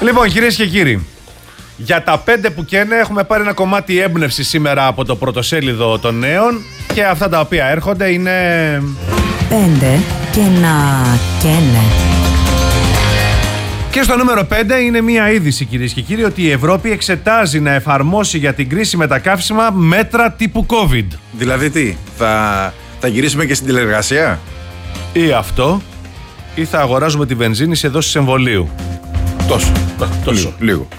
Λοιπόν, κυρίες και κύριοι, για τα 5 που καίνε έχουμε πάρει ένα κομμάτι έμπνευση σήμερα από το πρωτοσέλιδο των νέων και αυτά τα οποία έρχονται είναι... 5 και να καίνε. Και στο νούμερο 5 είναι μια είδηση, κυρίες και κύριοι, ότι η Ευρώπη εξετάζει να εφαρμόσει για την κρίση με τα καύσιμα μέτρα τύπου COVID. Δηλαδή τι, θα γυρίσουμε και στην τηλεργασία? Ή αυτό, ή θα αγοράζουμε τη βενζίνη σε δόσεις εμβολίου. Τόσο. Λίγο.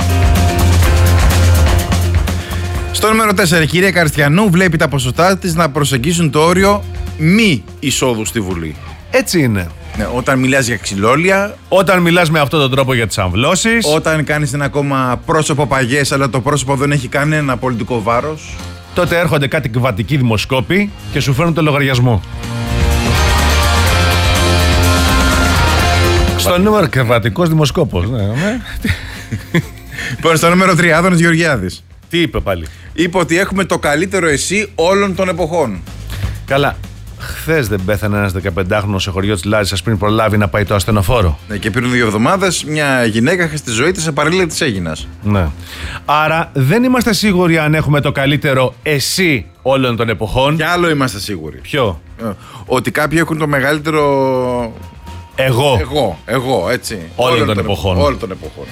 Στο νούμερο 4, η κυρία Καριστιανού βλέπει τα ποσοστά της να προσεγγίσουν το όριο μη εισόδου στη Βουλή. Έτσι είναι. Ναι, όταν μιλάς για ξυλόλια, όταν μιλάς με αυτόν τον τρόπο για τις αμβλώσεις, όταν κάνεις ένα ακόμα πρόσωπο παγιές, αλλά το πρόσωπο δεν έχει κανένα πολιτικό βάρος, τότε έρχονται κάτι κβατικοί δημοσκόποι και σου φέρνουν το λογαριασμό. Στο νούμερο κβατικός δημοσκόπος. Ναι. Στο νούμερο 3, Άδωνης Γεωργιάδης. Τι είπε πάλι? Είπε ότι έχουμε το καλύτερο εσύ όλων των εποχών. Καλά. Χθες δεν πέθανε ένας 15χρονος σε χωριό της Λάρισσας πριν προλάβει να πάει το ασθενοφόρο? Ναι, και πριν 2 εβδομάδες μια γυναίκα είχε στη ζωή της σε παραλία της Αίγινας. Ναι. Άρα δεν είμαστε σίγουροι αν έχουμε το καλύτερο εσύ όλων των εποχών. Κι άλλο είμαστε σίγουροι. Ποιο? Ότι κάποιοι έχουν το μεγαλύτερο... Εγώ, έτσι. Όλων των εποχών. Όλων των εποχών.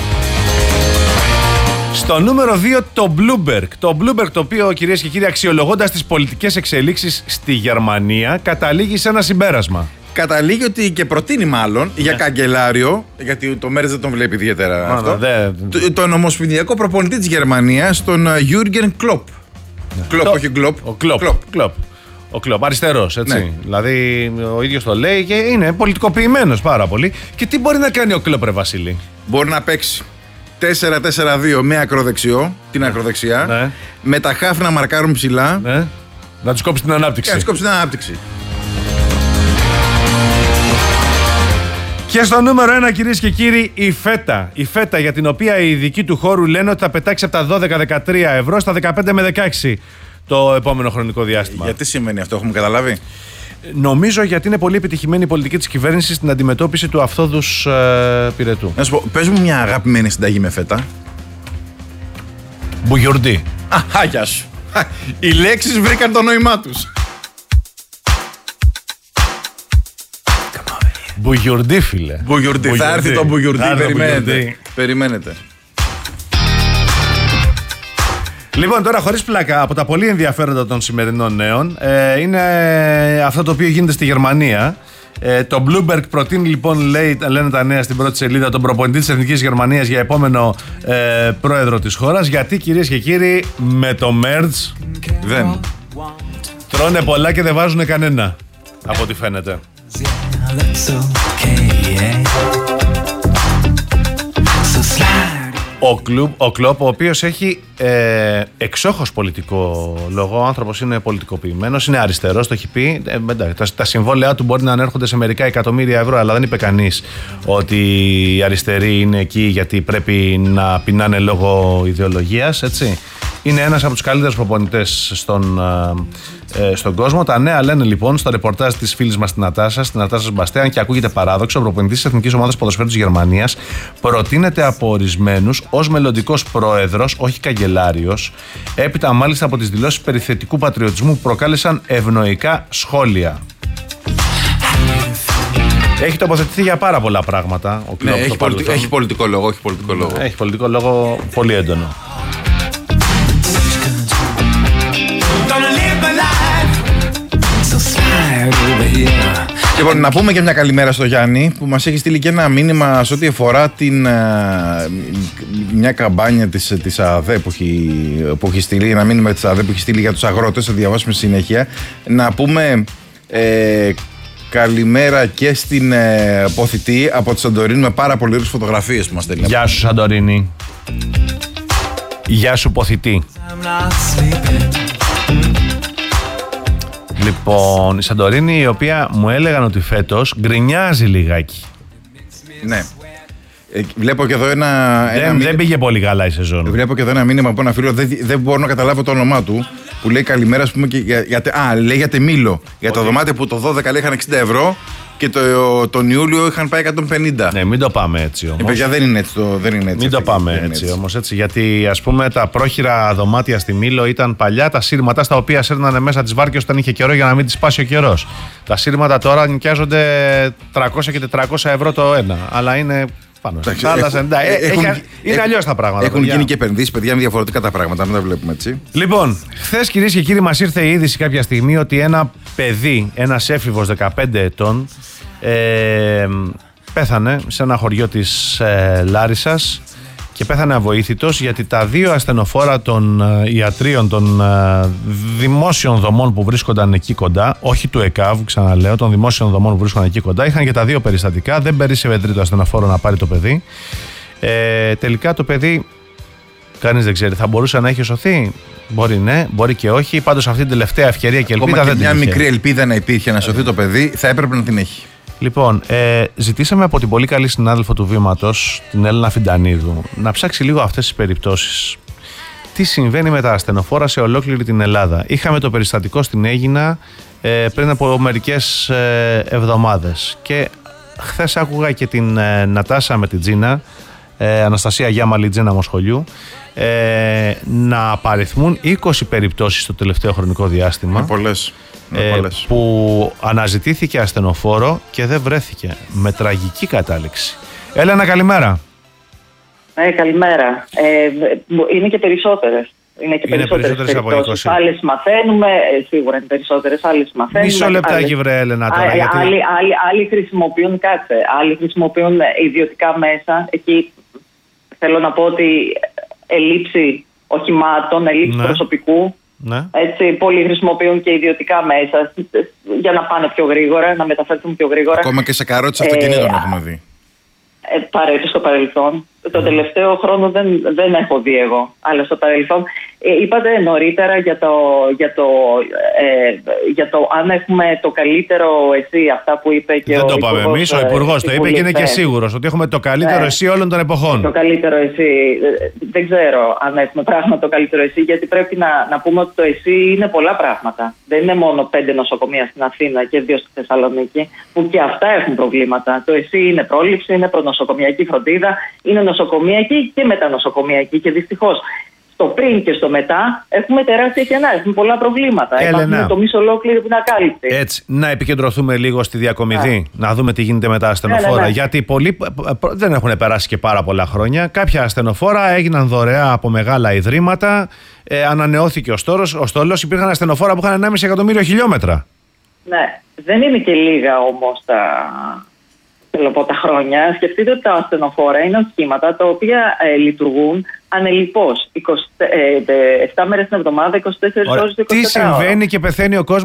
Στο νούμερο 2, το Bloomberg. Το Bloomberg, το οποίο, κυρίες και κύριοι, αξιολογώντας τις πολιτικές εξελίξεις στη Γερμανία, καταλήγει σε ένα συμπέρασμα. Καταλήγει ότι και προτείνει μάλλον για καγκελάριο, γιατί το Μέρες δεν τον βλέπει ιδιαίτερα αυτό, τον ομοσπονδιακό προπονητή της Γερμανίας, τον Jürgen Klopp. Klopp, όχι Klopp. Ο Klopp, αριστερός, έτσι. Ναι. Δηλαδή, ο ίδιος το λέει και είναι πολιτικοποιημένος πάρα πολύ. Και τι μπορεί να κάνει ο Klopp, ρε Βασίλη? Μπορεί να παίξει 4-4-2 με ακροδεξιό, την ακροδεξιά, ναι. Με τα χάφ να μαρκάρουν ψηλά, ναι. Να τους κόψει την ανάπτυξη. Και στο νούμερο 1, κυρίες και κύριοι, η φέτα. Η φέτα, για την οποία οι ειδικοί του χώρου λένε ότι θα πετάξει από τα 12-13 ευρώ στα 15 με 16 το επόμενο χρονικό διάστημα. Γιατί σημαίνει αυτό, έχουμε καταλάβει? Νομίζω γιατί είναι πολύ επιτυχημένη η πολιτική της κυβέρνησης στην αντιμετώπιση του αυθόδους πυρετού. Να σου πω, πες μου μια αγαπημένη συνταγή με φέτα. Μπουγιουρντί. Γεια σου. Οι λέξεις βρήκαν το νόημά τους. Μπουγιουρντί, φίλε. Μπουγιουρντί. Θα έρθει το μπουγιουρντί, περιμένετε. Λοιπόν, τώρα χωρίς πλάκα, από τα πολύ ενδιαφέροντα των σημερινών νέων είναι αυτό το οποίο γίνεται στη Γερμανία. Το Bloomberg προτείνει λοιπόν, λένε τα νέα στην πρώτη σελίδα, τον προπονητή της Εθνικής Γερμανίας για επόμενο πρόεδρο της χώρας. Γιατί, κυρίες και κύριοι, με το Merz δεν τρώνε πολλά και δεν βάζουν κανένα, από ό,τι φαίνεται. Ο Κλοπ, ο οποίος έχει εξόχως πολιτικό λόγο, ο άνθρωπος είναι πολιτικοποιημένος, είναι αριστερός, το έχει πει. Τα συμβόλαιά του μπορεί να ανέρχονται σε μερικά εκατομμύρια ευρώ, αλλά δεν είπε κανείς ότι οι αριστεροί είναι εκεί γιατί πρέπει να πεινάνε λόγω ιδεολογίας, έτσι. Είναι ένας από τους καλύτερους προπονητές στον κόσμο. Τα νέα λένε λοιπόν στο ρεπορτάζ της φίλης μας την Νατάσα Μπαστέαν, και ακούγεται παράδοξο, ο προπονητής της Εθνικής Ομάδας Ποδοσφαίρου της Γερμανίας προτείνεται από ορισμένους ως μελλοντικός πρόεδρος, όχι καγκελάριος, έπειτα μάλιστα από τις δηλώσεις περιθετικού πατριωτισμού που προκάλεσαν ευνοϊκά σχόλια. Έχει τοποθετηθεί για πάρα πολλά πράγματα. Έχει πολιτικό λόγο. Έχει πολιτικό λόγο πολύ έντονο. Λοιπόν, να πούμε και μια καλημέρα στο Γιάννη που μας έχει στείλει και ένα μήνυμα σε ό,τι αφορά μια καμπάνια της ΑΔΕ που έχει στείλει, ένα μήνυμα της ΑΔΕ που έχει στείλει για τους αγρότες, θα διαβάσουμε συνέχεια. Να πούμε καλημέρα και στην Ποθητή από τη Σαντορίνη με πάρα πολύ ωραίες φωτογραφίες που μας στέλνει. Γεια σου Σαντορίνη. Γεια σου Ποθητή. Λοιπόν, η Σαντορίνη, η οποία μου έλεγαν ότι φέτος γκρινιάζει λιγάκι. Ναι. Βλέπω και εδώ δεν πήγε πολύ καλά η σεζόν. Βλέπω και εδώ ένα μήνυμα από ένα φίλο, δεν μπορώ να καταλάβω το όνομά του. που λέει καλημέρα, ας πούμε, και λέει για Τεμίλο. Για το δωμάτιο που το 12 λέει είχαν 60 ευρώ και τον Ιούλιο είχαν πάει 150. Ναι, μην το πάμε έτσι όμως. Παιδιά, δεν είναι έτσι. Μην το πάμε έτσι όμως. Γιατί ας πούμε τα πρόχειρα δωμάτια στη Μήλο ήταν παλιά τα σύρματα στα οποία σέρνανε μέσα τις βάρκες όταν είχε καιρό για να μην τις σπάσει ο καιρός. Τα σύρματα τώρα νοικιάζονται 300 και 400 ευρώ το ένα. Αλλά είναι πάνω στη θάλασσα. Είναι αλλιώς τα πράγματα. Έχουν γίνει και επενδύσεις, παιδιά, είναι διαφορετικά τα πράγματα. Μην τα βλέπουμε έτσι. Λοιπόν, χθες, κυρίες και κύριοι, μας ήρθε η είδηση κάποια στιγμή ότι ένα παιδί, ένας έφηβος 15 ετών, πέθανε σε ένα χωριό της Λάρισσας και πέθανε αβοήθητος, γιατί τα δύο ασθενοφόρα των ιατρίων των δημόσιων δομών που βρίσκονταν εκεί κοντά, όχι του ΕΚΑΒ, ξαναλέω, των δημόσιων δομών που βρίσκονταν εκεί κοντά, είχαν και τα δύο περιστατικά. Δεν περίσσευε τρίτο ασθενοφόρο να πάρει το παιδί. Τελικά το παιδί, κανείς δεν ξέρει, θα μπορούσε να έχει σωθεί. Μπορεί ναι, μπορεί και όχι. Πάντως αυτή την τελευταία ευκαιρία και ελπίδα δεν την είχε. Μια μικρή ελπίδα να υπήρχε να σωθεί το παιδί, θα έπρεπε να την έχει. Λοιπόν, ζητήσαμε από την πολύ καλή συνάδελφο του Βήματος, την Έλληνα Φιντανίδου, να ψάξει λίγο αυτές τις περιπτώσεις. Τι συμβαίνει με τα ασθενοφόρα σε ολόκληρη την Ελλάδα. Είχαμε το περιστατικό στην Αίγινα πριν από μερικές εβδομάδες. Και χθες άκουγα και την Νατάσα με την Τζίνα, Αναστασία Γιάμαλη Τζίνα Μοσχολιού, να απαριθμούν 20 περιπτώσεις στο τελευταίο χρονικό διάστημα. Πολλές. Που αναζητήθηκε ασθενοφόρο και δεν βρέθηκε, με τραγική κατάληξη. Έλενα, καλημέρα. Καλημέρα. Είναι και περισσότερες. Είναι περισσότερες από 20. Άλλες μαθαίνουμε, σίγουρα είναι περισσότερες, άλλες μαθαίνουμε. Μισό λεπτάκι, βρε Έλενα, τώρα. Άλλοι χρησιμοποιούν, άλλοι χρησιμοποιούν ιδιωτικά μέσα. Εκεί θέλω να πω ότι ελλείψη οχημάτων, ελλείψη προσωπικού. Ναι. Έτσι, πολλοί χρησιμοποιούν και ιδιωτικά μέσα για να πάνε πιο γρήγορα, να μεταφέρθουν πιο γρήγορα. Ακόμα και σε καρότσες αυτοκινήτων έχουμε δει. Παρέτω στο παρελθόν. Το τελευταίο χρόνο δεν έχω δει εγώ, αλλά στο παρελθόν. Είπατε νωρίτερα για το αν έχουμε το καλύτερο ΕΣΥ, αυτά που είπε και δεν ο το είπαμε εμείς, ο Υπουργός το είπε και είναι και σίγουρος ότι έχουμε το καλύτερο ΕΣΥ όλων των εποχών. Το καλύτερο ΕΣΥ. Δεν ξέρω αν έχουμε πράγμα το καλύτερο ΕΣΥ, γιατί πρέπει να πούμε ότι το ΕΣΥ είναι πολλά πράγματα. Δεν είναι μόνο 5 νοσοκομεία στην Αθήνα και 2 στη Θεσσαλονίκη, που και αυτά έχουν προβλήματα. Το ΕΣΥ είναι πρόληψη, είναι προνοσοκομιακή φροντίδα, είναι νοσοκομιακή και μετανοσοκομιακή, και δυστυχώς στο πριν και στο μετά έχουμε τεράστια κενά, έχουμε πολλά προβλήματα. Έχουμε το μισό ολόκληρο που είναι ακάλυπτη. Έτσι, να επικεντρωθούμε λίγο στη διακομιδή, να δούμε τι γίνεται με τα ασθενοφόρα. Γιατί πολλοί δεν έχουν περάσει και πάρα πολλά χρόνια. Κάποια ασθενοφόρα έγιναν δωρεά από μεγάλα ιδρύματα, ανανεώθηκε ο στόλος, υπήρχαν ασθενοφόρα που είχαν 1,5 εκατομμύριο χιλιόμετρα. Ναι, δεν είναι και λίγα όμως τα χρόνια. Σκεφτείτε ότι τα ασθενοφόρα είναι οχήματα τα οποία λειτουργούν ανελιπώς 7 μέρες την εβδομάδα, 24 ώρες το 24 ώρα. Τι συμβαίνει και πεθαίνει ο κόσμος